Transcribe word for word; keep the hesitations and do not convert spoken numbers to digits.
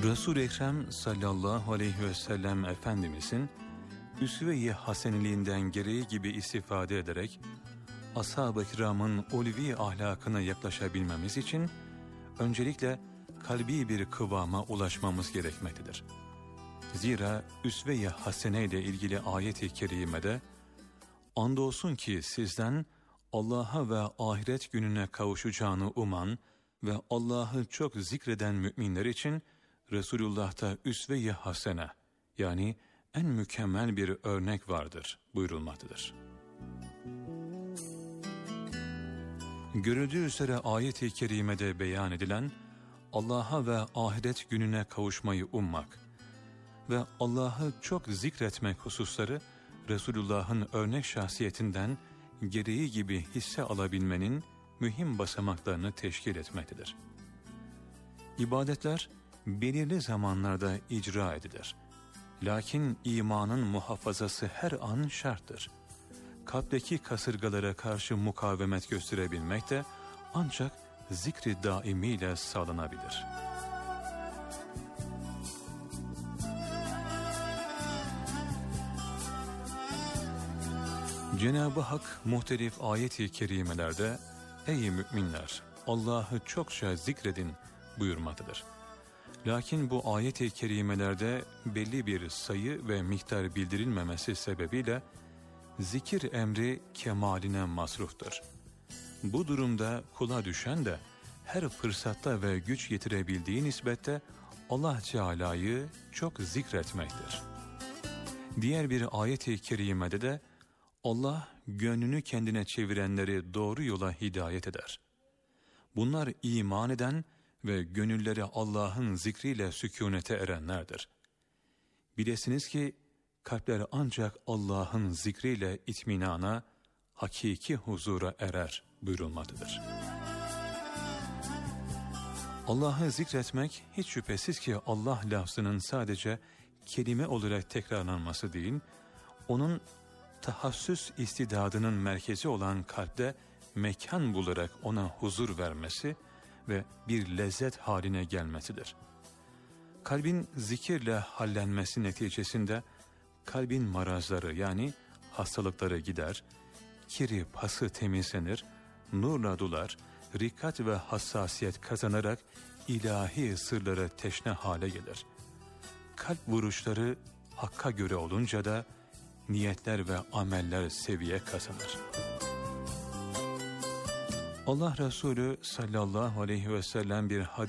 Resul-i Ekrem sallallahu aleyhi ve sellem Efendimizin üsve-i haseniliğinden gereği gibi istifade ederek ashab-ı kiramın ulvi ahlakına yaklaşabilmemiz için öncelikle kalbi bir kıvama ulaşmamız gerekmektedir. Zira üsve-i hasene ile ilgili ayet-i kerimede andolsun ki sizden Allah'a ve ahiret gününe kavuşacağını uman ve Allah'ı çok zikreden müminler için Resulullah'ta üsve-i hasene, yani en mükemmel bir örnek vardır buyurulmaktadır. Görüldüğü üzere ayet-i kerimede beyan edilen Allah'a ve ahiret gününe kavuşmayı ummak ve Allah'ı çok zikretmek hususları Resulullah'ın örnek şahsiyetinden gereği gibi hisse alabilmenin mühim basamaklarını teşkil etmektedir. İbadetler belirli zamanlarda icra edilir. Lakin imanın muhafazası her an şarttır. Kalpteki kasırgalara karşı mukavemet gösterebilmek de ancak zikri daimiyle sağlanabilir. Cenab-ı Hak muhtelif ayet-i kerimelerde "Ey müminler, Allah'ı çokça zikredin" buyurmaktadır. Lakin bu ayet-i kerimelerde belli bir sayı ve miktar bildirilmemesi sebebiyle zikir emri kemaline masruftur. Bu durumda kula düşen de her fırsatta ve güç yetirebildiği nispette Allah Teala'yı çok zikretmektir. Diğer bir ayet-i kerimede de Allah gönlünü kendine çevirenleri doğru yola hidayet eder. Bunlar iman eden ve gönülleri Allah'ın zikriyle sükûnete erenlerdir. Bilesiniz ki kalpler ancak Allah'ın zikriyle itminana, hakiki huzura erer buyurulmaktadır. Allah'ı zikretmek hiç şüphesiz ki Allah lafzının sadece kelime olarak tekrarlanması değil, onun tahassüs istidadının merkezi olan kalpte mekan bularak ona huzur vermesi ve bir lezzet haline gelmesidir. Kalbin zikirle hallenmesi neticesinde kalbin marazları yani hastalıkları gider, kiri pası temizlenir, nurla dolar, rikkat ve hassasiyet kazanarak ilahi sırlara teşne hale gelir. Kalp vuruşları Hakk'a göre olunca da niyetler ve ameller seviye kazanır. Allah Resulü sallallahu aleyhi ve sellem bir hadis